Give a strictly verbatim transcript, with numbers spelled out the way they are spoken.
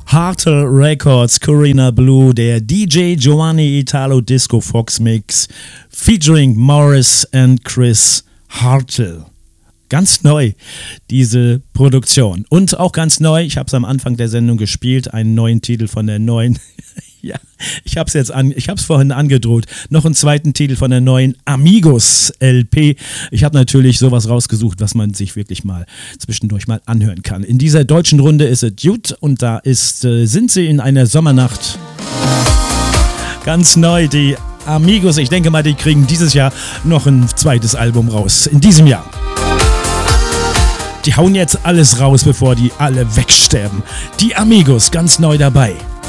Hartel Records, Corinna Blue, der D J Giovanni Italo Disco Fox Mix, featuring Morris and Chris Hartel. Ganz neu, diese Produktion. Und auch ganz neu, ich habe es am Anfang der Sendung gespielt, einen neuen Titel von der neuen, ja, ich habe es jetzt an, ich habe es vorhin angedroht, noch einen zweiten Titel von der neuen Amigos L P. Ich habe natürlich sowas rausgesucht, was man sich wirklich mal zwischendurch mal anhören kann. In dieser deutschen Runde ist es Dude und da ist, äh, sind sie in einer Sommernacht. Ganz neu, die Amigos. Ich denke mal, die kriegen dieses Jahr noch ein zweites Album raus. In diesem Jahr. Die hauen jetzt alles raus, bevor die alle wegsterben. Die Amigos, ganz neu dabei.